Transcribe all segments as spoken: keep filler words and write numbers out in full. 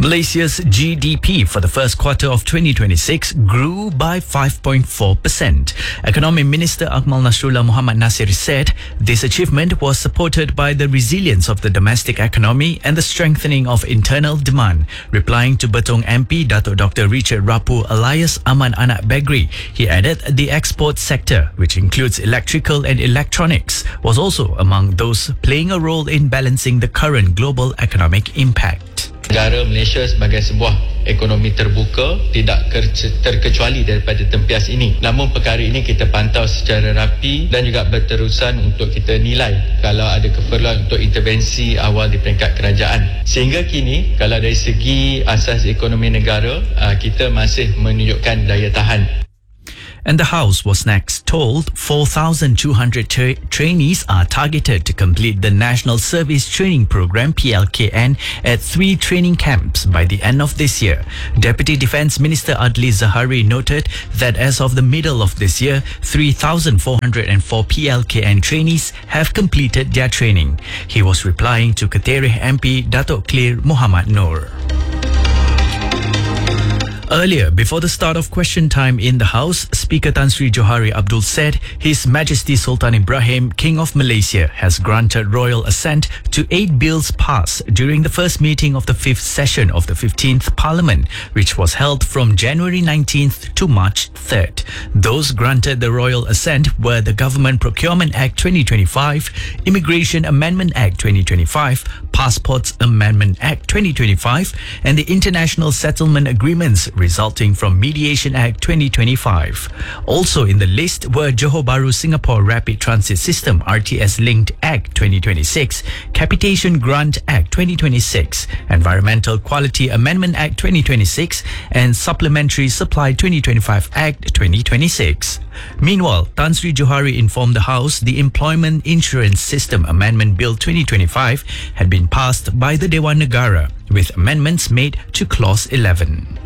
Malaysia's G D P for the first quarter of twenty twenty-six grew by five point four percent. Economy Minister Akmal Nasrullah Muhammad Nasir said this achievement was supported by the resilience of the domestic economy and the strengthening of internal demand. Replying to Betong M P Dato' Doctor Richard Rapu alias Aman Anak Begri, he added the export sector, which includes electrical and electronics, was also among those playing a role in balancing the current global economic impact. Negara Malaysia sebagai sebuah ekonomi terbuka tidak terkecuali daripada tempias ini. Namun perkara ini kita pantau secara rapi dan juga berterusan untuk kita nilai kalau ada keperluan untuk intervensi awal di peringkat kerajaan. Sehingga kini kalau dari segi asas ekonomi negara, kita masih menunjukkan daya tahan. And the House was next told four thousand two hundred tra- trainees are targeted to complete the National Service Training Program P L K N at three training camps by the end of this year. Deputy Defence Minister Adli Zahari noted that as of the middle of this year, three thousand four hundred four P L K N trainees have completed their training. He was replying to Ketereh M P Datuk Clear Muhammad Noor. Earlier, before the start of question time in the House, Speaker Tan Sri Johari Abdul said His Majesty Sultan Ibrahim, King of Malaysia, has granted royal assent to eight bills passed during the first meeting of the fifth session of the fifteenth Parliament, which was held from January nineteenth to March third. Those granted the royal assent were the Government Procurement Act twenty twenty-five, Immigration Amendment Act twenty twenty-five, Passports Amendment Act twenty twenty-five, and the International Settlement Agreements resulting from Mediation Act twenty twenty-five. Also in the list were Johor Bahru Singapore Rapid Transit System R T S Linked Act twenty twenty-six, Capitation Grant Act twenty twenty-six, Environmental Quality Amendment Act twenty twenty-six, and Supplementary Supply twenty twenty-five Act twenty twenty-six. Meanwhile, Tan Sri Johari informed the House the Employment Insurance System Amendment Bill twenty twenty-five had been passed by the Dewan Negara, with amendments made to Clause eleven.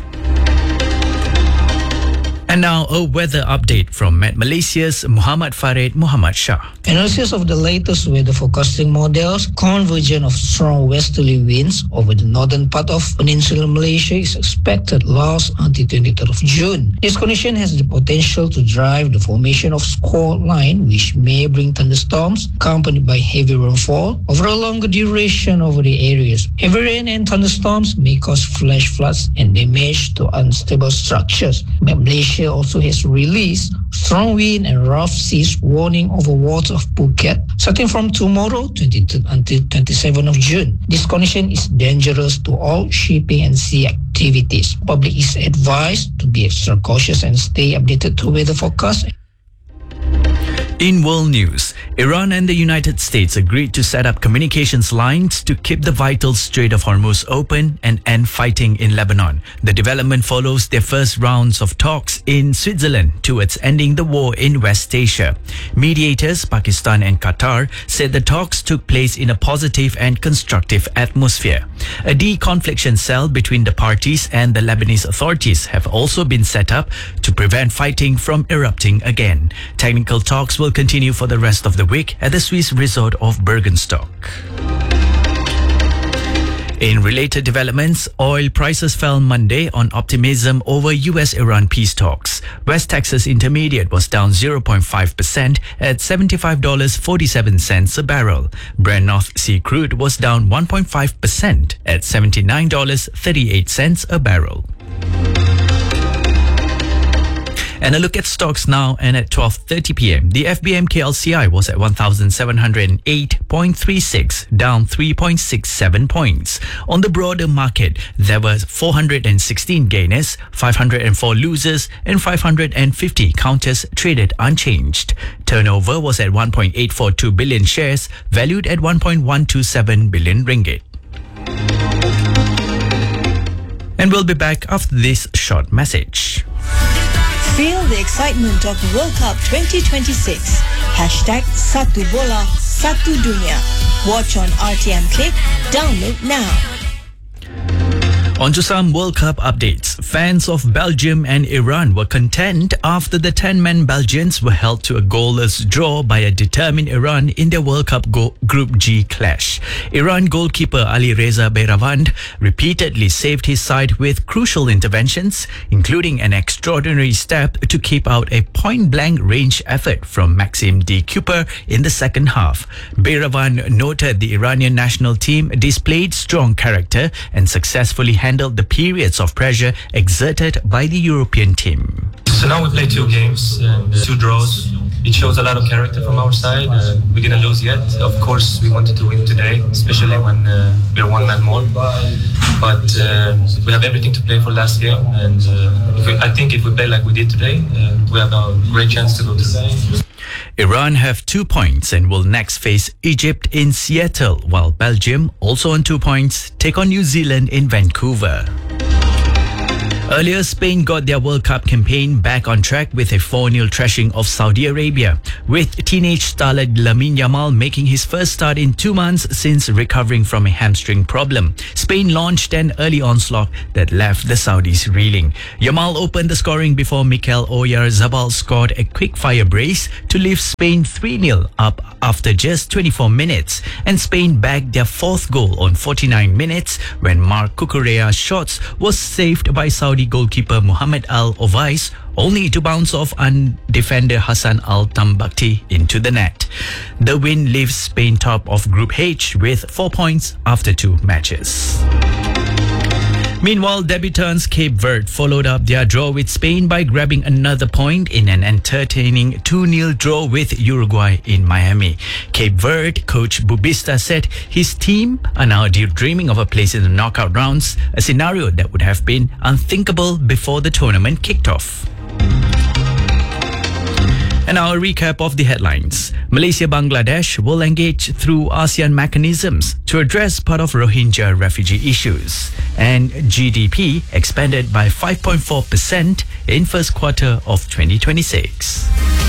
And now a weather update from Met Malaysia's Muhammad Farid Muhammad Shah. Analysis of the latest weather forecasting models, convergence of strong westerly winds over the northern part of peninsular Malaysia is expected last until twenty-third of June. This condition has the potential to drive the formation of squall line, which may bring thunderstorms accompanied by heavy rainfall over a longer duration over the areas. Heavy rain and thunderstorms may cause flash floods and damage to unstable structures. Met Malaysia also has released strong wind and rough seas warning over waters of Phuket starting from tomorrow twenty-third until twenty-seventh of June. This condition is dangerous to all shipping and sea activities. Public is advised to be extra cautious and stay updated to weather forecast. In world news, Iran and the United States agreed to set up communications lines to keep the vital Strait of Hormuz open and end fighting in Lebanon. The development follows their first rounds of talks in Switzerland towards ending the war in West Asia. Mediators, Pakistan and Qatar, said the talks took place in a positive and constructive atmosphere. A de-confliction cell between the parties and the Lebanese authorities have also been set up to prevent fighting from erupting again. Technical talks will continue for the rest of the week at the Swiss resort of Bergenstock. In related developments, oil prices fell Monday on optimism over U S-Iran peace talks. West Texas Intermediate was down zero point five percent at seventy-five dollars and forty-seven cents a barrel. Brent North Sea crude was down one point five percent at seventy-nine dollars and thirty-eight cents a barrel. And a look at stocks now, and at twelve thirty p.m. the F B M K L C I was at one thousand seven hundred eight point three six, down three point six seven points. On the broader market, there were four hundred sixteen gainers, five hundred four losers, and five hundred fifty counters traded unchanged. Turnover was at one point eight four two billion shares, valued at one point one two seven billion ringgit. And we'll be back after this short message. Feel the excitement of the World Cup twenty twenty-six. Hashtag Satu Bola, Satu Dunia. Watch on R T M Click. Download now. On to some World Cup updates. Fans of Belgium and Iran were content after the ten-man Belgians were held to a goalless draw by a determined Iran in their World Cup go- Group G clash. Iran goalkeeper Ali Reza Behravand repeatedly saved his side with crucial interventions, including an extraordinary step to keep out a point-blank range effort from Maxim D. Cooper in the second half. Behravand noted the Iranian national team displayed strong character and successfully handled the periods of pressure exerted by the European team. So now we play two games and uh, two draws. It shows a lot of character from our side. Uh, we didn't lose yet. Of course, we wanted to win today, especially when uh, we're one man more. But uh, we have everything to play for last game, and uh, if we, I think if we play like we did today, uh, we have a great chance to go through. Iran have two points and will next face Egypt in Seattle, while Belgium, also on two points, take on New Zealand in Vancouver. Earlier, Spain got their World Cup campaign back on track with a four nil thrashing of Saudi Arabia, with teenage starlet Lamine Yamal making his first start in two months since recovering from a hamstring problem. Spain launched an early onslaught that left the Saudis reeling. Yamal opened the scoring before Mikel Oyarzabal scored a quick-fire brace to lift Spain three nil up after just twenty-four minutes, and Spain bagged their fourth goal on forty-nine minutes when Marc Cucurella's shots was saved by Saudi goalkeeper Mohamed Al Owais, only to bounce off defender Hassan Al Tambakti into the net. The win leaves Spain top of Group H with four points after two matches. Meanwhile, debutants Cape Verde followed up their draw with Spain by grabbing another point in an entertaining two nil draw with Uruguay in Miami. Cape Verde coach Bubista said his team are now dreaming of a place in the knockout rounds, a scenario that would have been unthinkable before the tournament kicked off. And now a recap of the headlines. Malaysia-Bangladesh will engage through ASEAN mechanisms to address part of Rohingya refugee issues. And G D P expanded by five point four percent in first quarter of twenty twenty-six.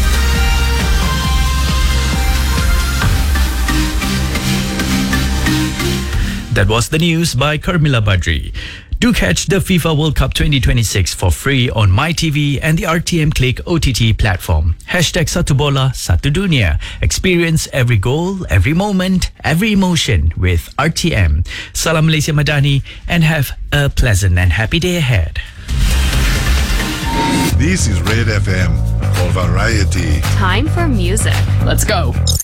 That was the news by Karmila Badri. Do catch the FIFA World Cup twenty twenty-six for free on MyTV and the R T M Click O T T platform. Hashtag Satu Bola, Satu Dunia. Experience every goal, every moment, every emotion with R T M. Salam Malaysia Madani and have a pleasant and happy day ahead. This is Red F M for variety. Time for music. Let's go.